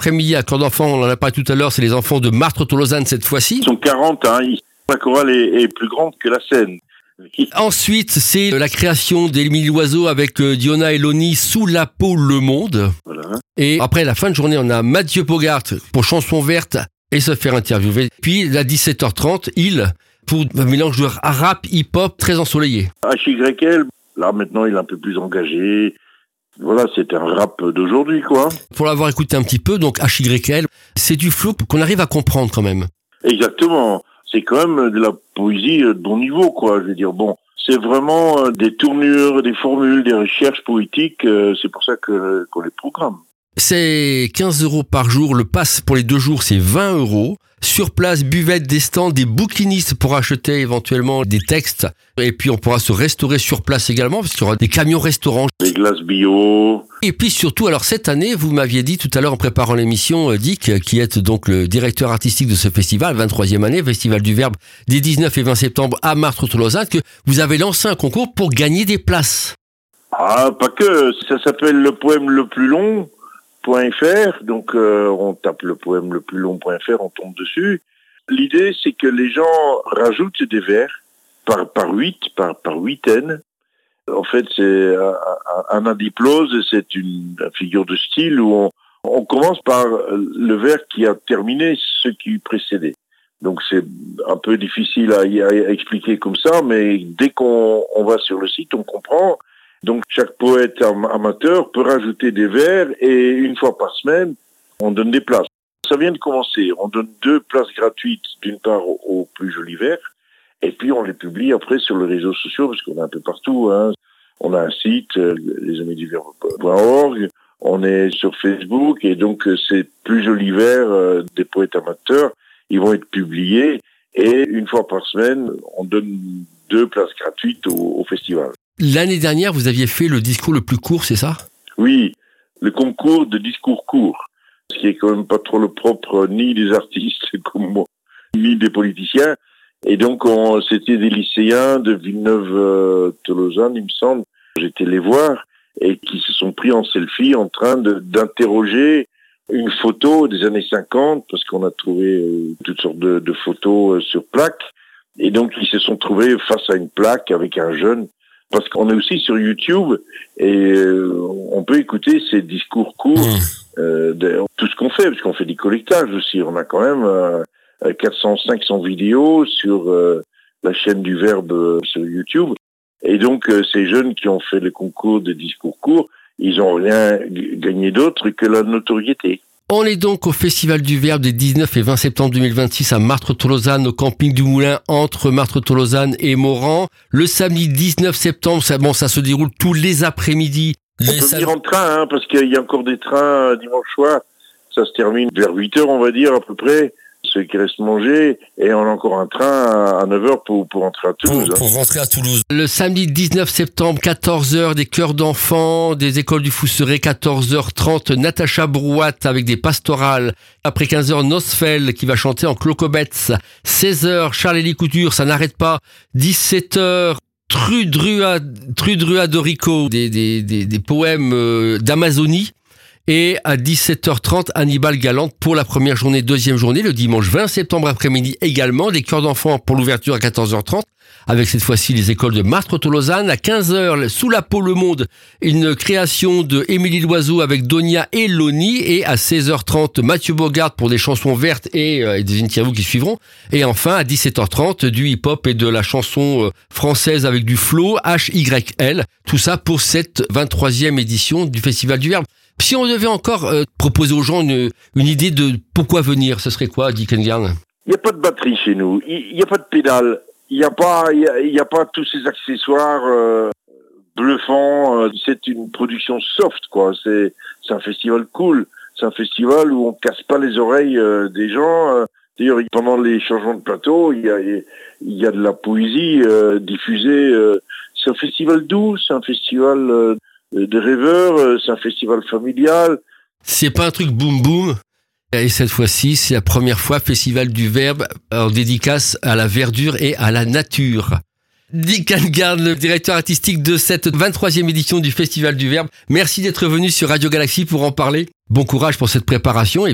après-midi à Cœur d'Enfant, on en a parlé tout à l'heure, c'est les enfants de Martres-Tolosane cette fois-ci. Ils sont 40, la chorale est plus grande que la scène. Ensuite, c'est la création d'Émilie Loiseau avec Diona et Loni, Sous la peau le monde. Voilà. Et après la fin de journée, on a Mathieu Bogart pour Chanson verte et se faire interviewer. Puis à 17h30, il, pour un mélange de rap, hip-hop très ensoleillé. HYL, là maintenant il est un peu plus engagé. Voilà, c'est un rap d'aujourd'hui, quoi. Pour l'avoir écouté un petit peu, donc HYL, c'est du flow qu'on arrive à comprendre quand même. Exactement. C'est quand même de la poésie de bon niveau, quoi. Je veux dire, bon, c'est vraiment des tournures, des formules, des recherches poétiques. C'est pour ça qu'on les programme. C'est 15 € par jour. Le pass pour les 2 jours, c'est 20 €. Sur place, buvette, des stands, des bouquinistes pour acheter éventuellement des textes. Et puis, on pourra se restaurer sur place également parce qu'il y aura des camions restaurants. Des glaces bio. Et puis surtout, alors cette année, vous m'aviez dit tout à l'heure en préparant l'émission, Dick, qui est donc le directeur artistique de ce festival, 23e année, Festival du Verbe, des 19 et 20 septembre à Martres-Tolosane, que vous avez lancé un concours pour gagner des places. Ah, pas que. Ça s'appelle le poème le plus long.fr. Donc, on tape le poème le plus long.fr, on tombe dessus. L'idée, c'est que les gens rajoutent des vers par huitaine. En fait, c'est un adiplose, c'est une figure de style où on commence par le vers qui a terminé ce qui précédait. Donc c'est un peu difficile à expliquer comme ça, mais dès qu'on va sur le site, on comprend. Donc chaque poète amateur peut rajouter des vers et une fois par semaine, on donne des places. Ça vient de commencer. On donne 2 places gratuites, d'une part aux plus jolis vers, et puis on les publie après sur les réseaux sociaux, parce qu'on est un peu partout. On a un site, lesamitiesduverbe.org, on est sur Facebook, et donc ces plus jolis vers des poètes amateurs, ils vont être publiés, et une fois par semaine, on donne 2 places gratuites au festival. L'année dernière, vous aviez fait le discours le plus court, c'est ça ? Oui, le concours de discours courts, ce qui est quand même pas trop le propre ni des artistes comme moi, ni des politiciens. Et donc, c'était des lycéens de Villeneuve-Tolosane, il me semble. J'étais les voir et qui se sont pris en selfie en train d'interroger une photo des années 50, parce qu'on a trouvé toutes sortes de photos sur plaque. Et donc, ils se sont trouvés face à une plaque avec un jeune, parce qu'on est aussi sur YouTube et on peut écouter ces discours courts, tout ce qu'on fait, parce qu'on fait des collectages aussi. On a quand même 400-500 vidéos sur la chaîne du Verbe sur YouTube. Et donc, ces jeunes qui ont fait le concours de discours courts, ils n'ont rien gagné d'autre que la notoriété. On est donc au Festival du Verbe des 19 et 20 septembre 2026 à Martres-Tolosane, au camping du Moulin entre Martres-Tolosane et Moran. Le samedi 19 septembre, ça se déroule tous les après-midi. On peut venir en train, parce qu'il y a encore des trains dimanche soir. Ça se termine vers 8h, on va dire, à peu près. Ceux qui restent manger, et on a encore un train à 9h pour rentrer à Toulouse. Pour rentrer à Toulouse. Le samedi 19 septembre, 14h, des chœurs d'enfants, des écoles du Fousseret, 14h30, Natacha Brouat avec des pastorales. Après 15h, Nosfell qui va chanter en clocobetz. 16h, Charles-Élie Couture, ça n'arrête pas. 17h, Trudrua Dorico, des poèmes d'Amazonie. Et à 17h30, Hannibal Galante pour la première journée, deuxième journée, le dimanche 20 septembre après-midi également, des chœurs d'enfants pour l'ouverture à 14h30, avec cette fois-ci les écoles de Martres-Tolosane. À 15h, Sous la peau le monde, une création de Émilie Loiseau avec Donia et Loni. Et à 16h30, Mathieu Bogart pour des chansons vertes et des interviews qui suivront. Et enfin, à 17h30, du hip-hop et de la chanson française avec du flow, HYL. Tout ça pour cette 23e édition du Festival du Verbe. Si on devait encore proposer aux gens une idée de pourquoi venir, ce serait quoi, Dick Engarn ? Il n'y a pas de batterie chez nous, il n'y a pas de pédale, il n'y a pas tous ces accessoires bluffants. C'est une production soft, quoi. C'est un festival cool, c'est un festival où on casse pas les oreilles des gens. D'ailleurs, pendant les changements de plateau, il y a de la poésie diffusée. C'est un festival doux, c'est un festival de rêveurs, c'est un festival familial. C'est pas un truc boum boum. Et cette fois-ci, c'est la première fois Festival du Verbe en dédicace à la verdure et à la nature. Dick Engarn, le directeur artistique de cette 23e édition du Festival du Verbe. Merci d'être venu sur Radio Galaxy pour en parler. Bon courage pour cette préparation.